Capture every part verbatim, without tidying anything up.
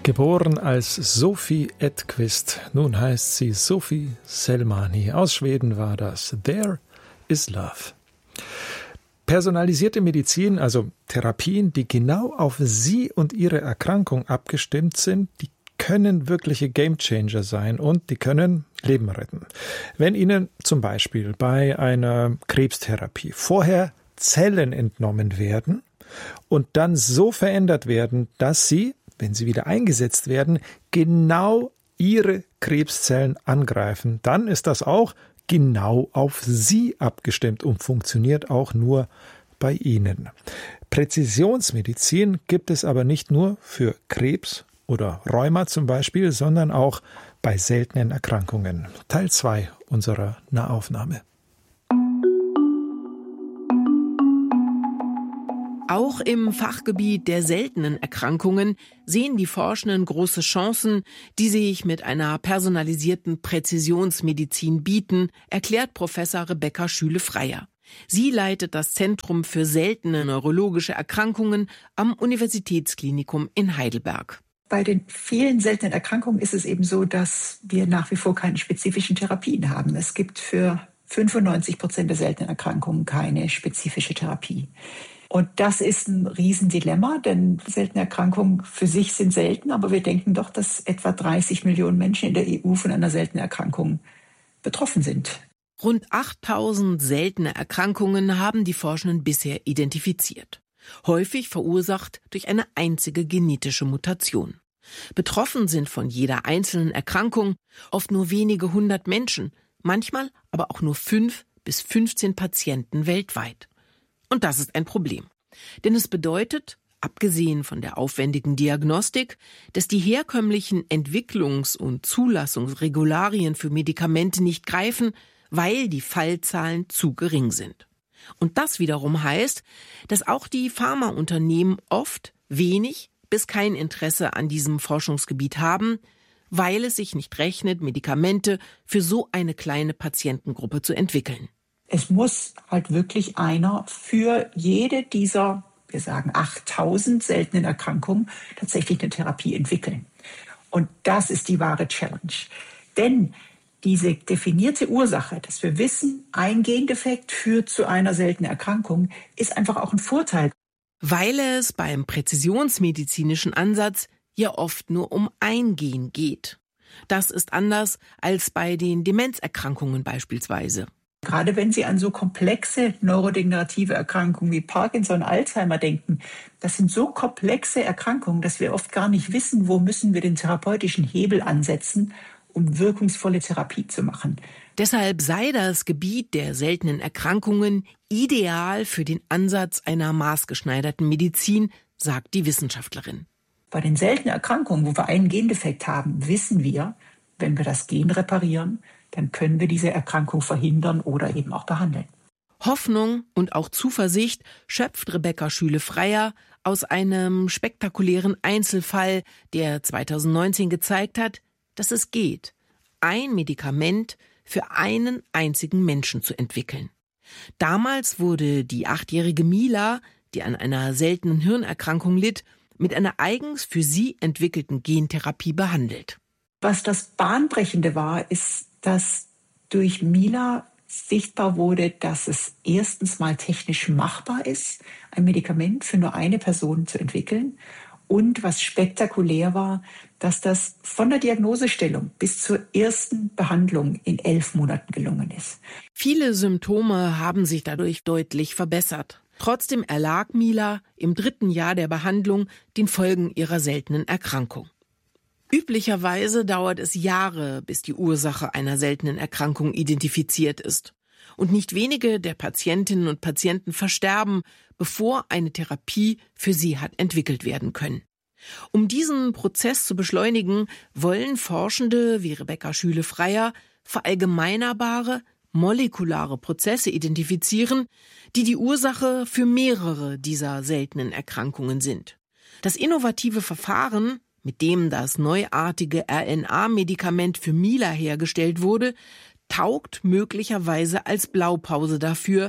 Geboren als Sophie Edqvist, nun heißt sie Sophie Selmani. Aus Schweden war das. There is Love. Personalisierte Medizin, also Therapien, die genau auf Sie und Ihre Erkrankung abgestimmt sind, die können wirkliche Gamechanger sein und die können Leben retten. Wenn Ihnen zum Beispiel bei einer Krebstherapie vorher Zellen entnommen werden und dann so verändert werden, dass sie, wenn sie wieder eingesetzt werden, genau Ihre Krebszellen angreifen, dann ist das auch genau auf Sie abgestimmt und funktioniert auch nur bei Ihnen. Präzisionsmedizin gibt es aber nicht nur für Krebs oder Rheuma zum Beispiel, sondern auch bei seltenen Erkrankungen. Teil zwei unserer Nahaufnahme. Auch im Fachgebiet der seltenen Erkrankungen sehen die Forschenden große Chancen, die sich mit einer personalisierten Präzisionsmedizin bieten, erklärt Professor Rebecca Schüle-Freier. Sie leitet das Zentrum für seltene neurologische Erkrankungen am Universitätsklinikum in Heidelberg. Bei den vielen seltenen Erkrankungen ist es eben so, dass wir nach wie vor keine spezifischen Therapien haben. Es gibt für fünfundneunzig Prozent der seltenen Erkrankungen keine spezifische Therapie. Und das ist ein Riesendilemma, denn seltene Erkrankungen für sich sind selten, aber wir denken doch, dass etwa dreißig Millionen Menschen in der E U von einer seltenen Erkrankung betroffen sind. Rund achttausend seltene Erkrankungen haben die Forschenden bisher identifiziert. Häufig verursacht durch eine einzige genetische Mutation. Betroffen sind von jeder einzelnen Erkrankung oft nur wenige hundert Menschen, manchmal aber auch nur fünf bis fünfzehn Patienten weltweit. Und das ist ein Problem. Denn es bedeutet, abgesehen von der aufwendigen Diagnostik, dass die herkömmlichen Entwicklungs- und Zulassungsregularien für Medikamente nicht greifen, weil die Fallzahlen zu gering sind. Und das wiederum heißt, dass auch die Pharmaunternehmen oft wenig bis kein Interesse an diesem Forschungsgebiet haben, weil es sich nicht rechnet, Medikamente für so eine kleine Patientengruppe zu entwickeln. Es muss halt wirklich einer für jede dieser, wir sagen achttausend seltenen Erkrankungen tatsächlich eine Therapie entwickeln. Und das ist die wahre Challenge. Denn diese definierte Ursache, dass wir wissen, ein Gendefekt führt zu einer seltenen Erkrankung, ist einfach auch ein Vorteil. Weil es beim präzisionsmedizinischen Ansatz ja oft nur um ein Gen geht. Das ist anders als bei den Demenzerkrankungen beispielsweise. Gerade wenn Sie an so komplexe neurodegenerative Erkrankungen wie Parkinson, Alzheimer denken, das sind so komplexe Erkrankungen, dass wir oft gar nicht wissen, wo müssen wir den therapeutischen Hebel ansetzen, um wirkungsvolle Therapie zu machen. Deshalb sei das Gebiet der seltenen Erkrankungen ideal für den Ansatz einer maßgeschneiderten Medizin, sagt die Wissenschaftlerin. Bei den seltenen Erkrankungen, wo wir einen Gendefekt haben, wissen wir, wenn wir das Gen reparieren, dann können wir diese Erkrankung verhindern oder eben auch behandeln. Hoffnung und auch Zuversicht schöpft Rebecca Schüle-Freier aus einem spektakulären Einzelfall, der zweitausendneunzehn gezeigt hat, dass es geht, ein Medikament für einen einzigen Menschen zu entwickeln. Damals wurde die achtjährige Mila, die an einer seltenen Hirnerkrankung litt, mit einer eigens für sie entwickelten Gentherapie behandelt. Was das Bahnbrechende war, ist, dass durch Mila sichtbar wurde, dass es erstens mal technisch machbar ist, ein Medikament für nur eine Person zu entwickeln. Und was spektakulär war, dass das von der Diagnosestellung bis zur ersten Behandlung in elf Monaten gelungen ist. Viele Symptome haben sich dadurch deutlich verbessert. Trotzdem erlag Mila im dritten Jahr der Behandlung den Folgen ihrer seltenen Erkrankung. Üblicherweise dauert es Jahre, bis die Ursache einer seltenen Erkrankung identifiziert ist. Und nicht wenige der Patientinnen und Patienten versterben, bevor eine Therapie für sie hat entwickelt werden können. Um diesen Prozess zu beschleunigen, wollen Forschende wie Rebecca Schüle-Freier verallgemeinerbare, molekulare Prozesse identifizieren, die die Ursache für mehrere dieser seltenen Erkrankungen sind. Das innovative Verfahren, mit dem das neuartige R N A-Medikament für Mila hergestellt wurde, taugt möglicherweise als Blaupause dafür,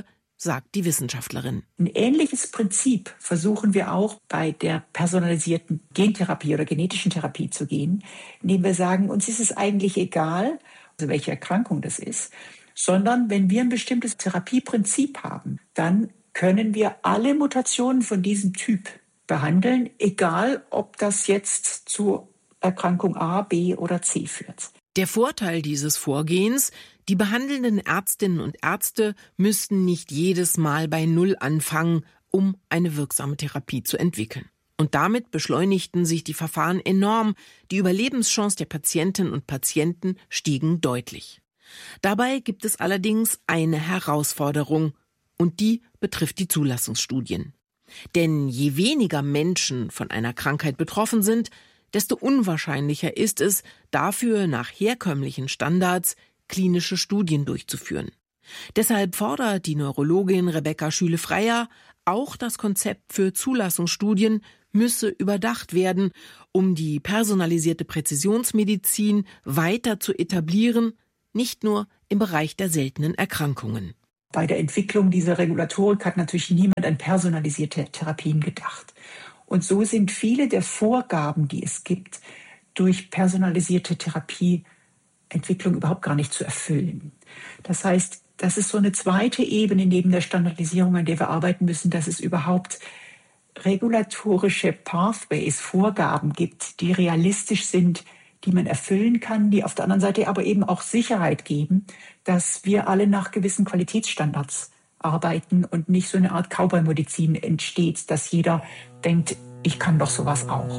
sagt die Wissenschaftlerin. Ein ähnliches Prinzip versuchen wir auch bei der personalisierten Gentherapie oder genetischen Therapie zu gehen, indem wir sagen, uns ist es eigentlich egal, also welche Erkrankung das ist, sondern wenn wir ein bestimmtes Therapieprinzip haben, dann können wir alle Mutationen von diesem Typ behandeln, egal ob das jetzt zu Erkrankung A, B oder C führt. Der Vorteil dieses Vorgehens: Die behandelnden Ärztinnen und Ärzte müssten nicht jedes Mal bei Null anfangen, um eine wirksame Therapie zu entwickeln. Und damit beschleunigten sich die Verfahren enorm. Die Überlebenschance der Patientinnen und Patienten stiegen deutlich. Dabei gibt es allerdings eine Herausforderung, und die betrifft die Zulassungsstudien. Denn je weniger Menschen von einer Krankheit betroffen sind, desto unwahrscheinlicher ist es, dafür nach herkömmlichen Standards klinische Studien durchzuführen. Deshalb fordert die Neurologin Rebecca Schüle-Freier, auch das Konzept für Zulassungsstudien müsse überdacht werden, um die personalisierte Präzisionsmedizin weiter zu etablieren, nicht nur im Bereich der seltenen Erkrankungen. Bei der Entwicklung dieser Regulatorik hat natürlich niemand an personalisierte Therapien gedacht. Und so sind viele der Vorgaben, die es gibt, durch personalisierte Therapieentwicklung überhaupt gar nicht zu erfüllen. Das heißt, das ist so eine zweite Ebene neben der Standardisierung, an der wir arbeiten müssen, dass es überhaupt regulatorische Pathways, Vorgaben gibt, die realistisch sind, die man erfüllen kann, die auf der anderen Seite aber eben auch Sicherheit geben, dass wir alle nach gewissen Qualitätsstandards arbeiten und nicht so eine Art Cowboy-Medizin entsteht, dass jeder denkt, ich kann doch sowas auch.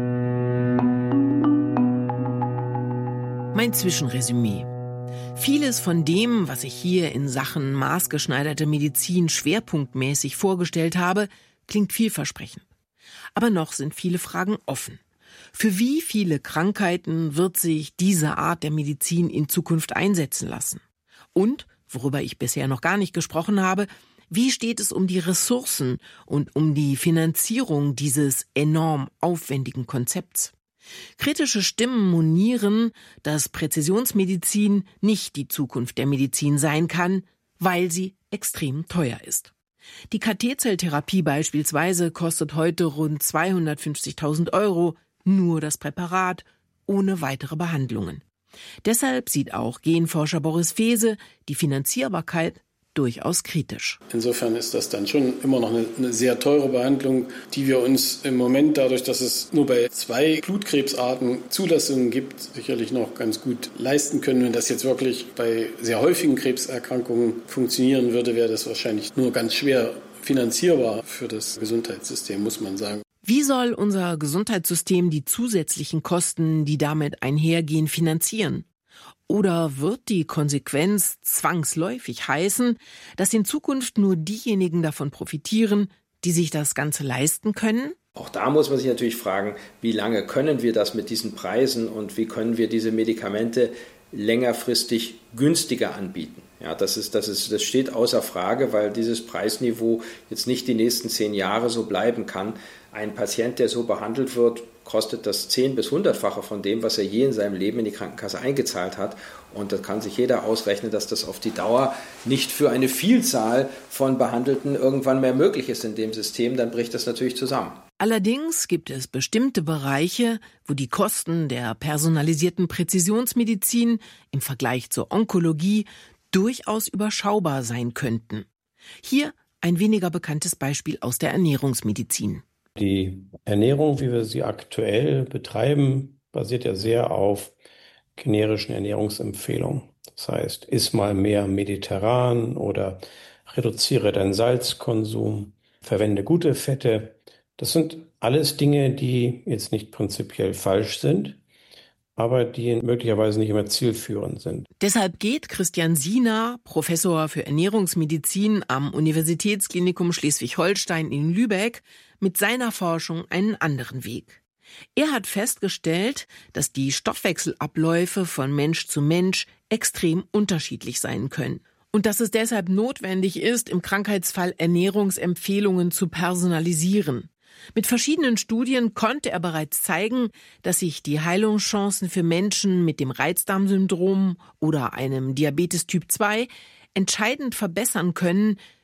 Mein Zwischenresümee. Vieles von dem, was ich hier in Sachen maßgeschneiderte Medizin schwerpunktmäßig vorgestellt habe, klingt vielversprechend. Aber noch sind viele Fragen offen. Für wie viele Krankheiten wird sich diese Art der Medizin in Zukunft einsetzen lassen? Und, worüber ich bisher noch gar nicht gesprochen habe, wie steht es um die Ressourcen und um die Finanzierung dieses enorm aufwendigen Konzepts? Kritische Stimmen monieren, dass Präzisionsmedizin nicht die Zukunft der Medizin sein kann, weil sie extrem teuer ist. Die K T-Zelltherapie beispielsweise kostet heute rund zweihundertfünfzigtausend Euro, nur das Präparat, ohne weitere Behandlungen. Deshalb sieht auch Genforscher Boris Fehse die Finanzierbarkeit durchaus kritisch. Insofern ist das dann schon immer noch eine, eine sehr teure Behandlung, die wir uns im Moment dadurch, dass es nur bei zwei Blutkrebsarten Zulassungen gibt, sicherlich noch ganz gut leisten können. Wenn das jetzt wirklich bei sehr häufigen Krebserkrankungen funktionieren würde, wäre das wahrscheinlich nur ganz schwer finanzierbar für das Gesundheitssystem, muss man sagen. Wie soll unser Gesundheitssystem die zusätzlichen Kosten, die damit einhergehen, finanzieren? Oder wird die Konsequenz zwangsläufig heißen, dass in Zukunft nur diejenigen davon profitieren, die sich das Ganze leisten können? Auch da muss man sich natürlich fragen, wie lange können wir das mit diesen Preisen und wie können wir diese Medikamente längerfristig günstiger anbieten? Ja, das ist, das ist, das steht außer Frage, weil dieses Preisniveau jetzt nicht die nächsten zehn Jahre so bleiben kann. Ein Patient, der so behandelt wird, kostet das zehn- bis hundertfache von dem, was er je in seinem Leben in die Krankenkasse eingezahlt hat. Und da kann sich jeder ausrechnen, dass das auf die Dauer nicht für eine Vielzahl von Behandelten irgendwann mehr möglich ist in dem System. Dann bricht das natürlich zusammen. Allerdings gibt es bestimmte Bereiche, wo die Kosten der personalisierten Präzisionsmedizin im Vergleich zur Onkologie durchaus überschaubar sein könnten. Hier ein weniger bekanntes Beispiel aus der Ernährungsmedizin. Die Ernährung, wie wir sie aktuell betreiben, basiert ja sehr auf generischen Ernährungsempfehlungen. Das heißt, iss mal mehr mediterran oder reduziere deinen Salzkonsum, verwende gute Fette. Das sind alles Dinge, die jetzt nicht prinzipiell falsch sind, aber die möglicherweise nicht immer zielführend sind. Deshalb geht Christian Siener, Professor für Ernährungsmedizin am Universitätsklinikum Schleswig-Holstein in Lübeck, mit seiner Forschung einen anderen Weg. Er hat festgestellt, dass die Stoffwechselabläufe von Mensch zu Mensch extrem unterschiedlich sein können und dass es deshalb notwendig ist, im Krankheitsfall Ernährungsempfehlungen zu personalisieren. Mit verschiedenen Studien konnte er bereits zeigen, dass sich die Heilungschancen für Menschen mit dem Reizdarmsyndrom oder einem Diabetes Typ zwei entscheidend verbessern können,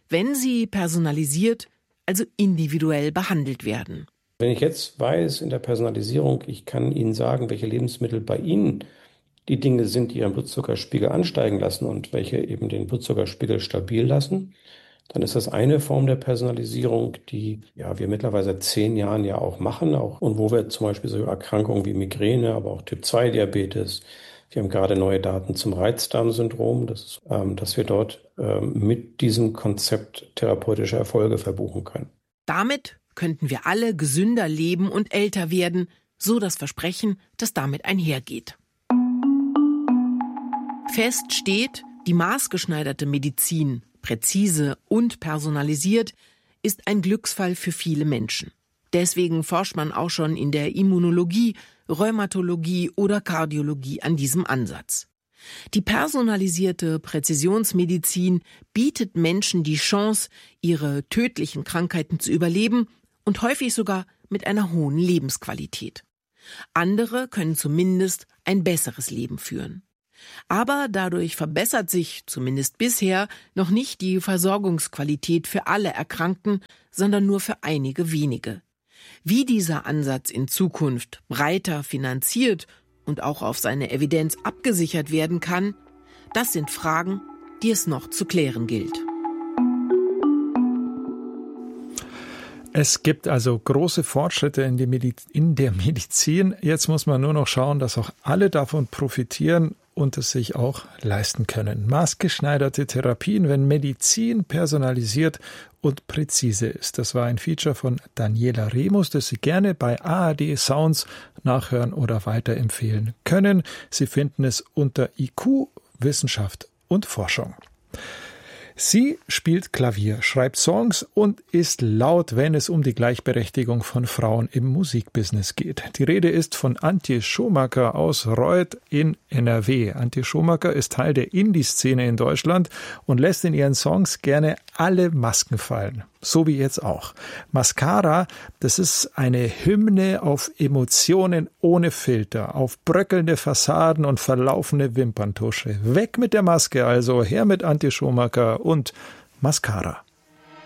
wenn sie personalisiert, also individuell behandelt werden. Wenn ich jetzt weiß in der Personalisierung, ich kann Ihnen sagen, welche Lebensmittel bei Ihnen die Dinge sind, die Ihren Blutzuckerspiegel ansteigen lassen und welche eben den Blutzuckerspiegel stabil lassen, dann ist das eine Form der Personalisierung, die ja wir mittlerweile seit zehn Jahren ja auch machen, auch und wo wir zum Beispiel so Erkrankungen wie Migräne, aber auch Typ zwei Diabetes, wir haben gerade neue Daten zum Reizdarmsyndrom, das ist, ähm, dass wir dort ähm, mit diesem Konzept therapeutische Erfolge verbuchen können. Damit könnten wir alle gesünder leben und älter werden, so das Versprechen, das damit einhergeht. Fest steht, die maßgeschneiderte Medizin, präzise und personalisiert, ist ein Glücksfall für viele Menschen. Deswegen forscht man auch schon in der Immunologie, Rheumatologie oder Kardiologie an diesem Ansatz. Die personalisierte Präzisionsmedizin bietet Menschen die Chance, ihre tödlichen Krankheiten zu überleben und häufig sogar mit einer hohen Lebensqualität. Andere können zumindest ein besseres Leben führen. Aber dadurch verbessert sich, zumindest bisher, noch nicht die Versorgungsqualität für alle Erkrankten, sondern nur für einige wenige. Wie dieser Ansatz in Zukunft breiter finanziert und auch auf seine Evidenz abgesichert werden kann, das sind Fragen, die es noch zu klären gilt. Es gibt also große Fortschritte in, die Mediz- in der Medizin. Jetzt muss man nur noch schauen, dass auch alle davon profitieren und es sich auch leisten können. Maßgeschneiderte Therapien, wenn Medizin personalisiert und präzise ist. Das war ein Feature von Daniela Remus, das Sie gerne bei A R D Sounds nachhören oder weiterempfehlen können. Sie finden es unter I Q, Wissenschaft und Forschung. Sie spielt Klavier, schreibt Songs und ist laut, wenn es um die Gleichberechtigung von Frauen im Musikbusiness geht. Die Rede ist von Antje Schumacher aus Reuth in N R W. Antje Schumacher ist Teil der Indie-Szene in Deutschland und lässt in ihren Songs gerne alle Masken fallen. So wie jetzt auch. Mascara, das ist eine Hymne auf Emotionen ohne Filter, auf bröckelnde Fassaden und verlaufene Wimperntusche. Weg mit der Maske also, her mit Antje Schumacher und Mascara.